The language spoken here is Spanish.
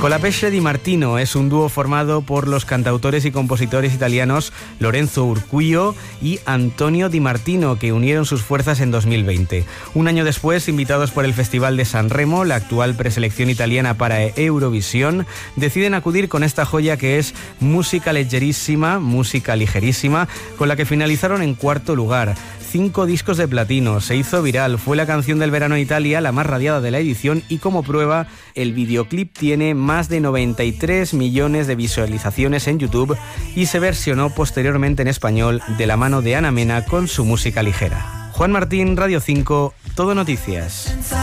Colapesce Di Martino es un dúo formado por los cantautores y compositores italianos Lorenzo Urquio y Antonio Di Martino, que unieron sus fuerzas en 2020. Un año después, invitados por el Festival de Sanremo, la actual preselección italiana para Eurovisión, deciden acudir con esta joya que es música ligerísima, con la que finalizaron en cuarto lugar. 5 discos de platino, se hizo viral, fue la canción del verano en Italia, la más radiada de la edición, y como prueba, el videoclip tiene más de 93 millones de visualizaciones en YouTube y se versionó posteriormente en español de la mano de Ana Mena con su música ligera. Juan Martín, Radio 5, Todo Noticias.